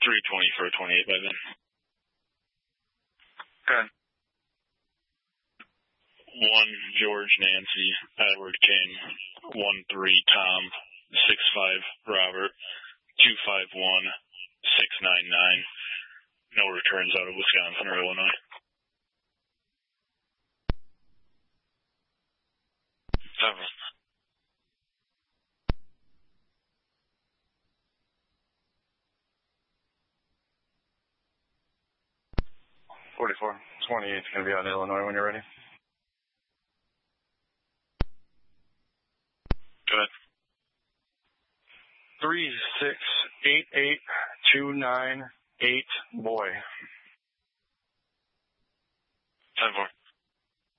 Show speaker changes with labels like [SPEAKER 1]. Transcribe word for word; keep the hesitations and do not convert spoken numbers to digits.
[SPEAKER 1] three twenty for a twenty-eight by then.
[SPEAKER 2] Okay.
[SPEAKER 1] one George Nancy, Edward King, one three Tom, six five Robert, two five one, six nine nine. No returns out of Wisconsin or Illinois.
[SPEAKER 2] Seven. Forty-four. Twenty-eight's gonna be out in Illinois when you're ready.
[SPEAKER 1] Good.
[SPEAKER 2] Three six eight eight two nine eight boy.
[SPEAKER 1] Ten four.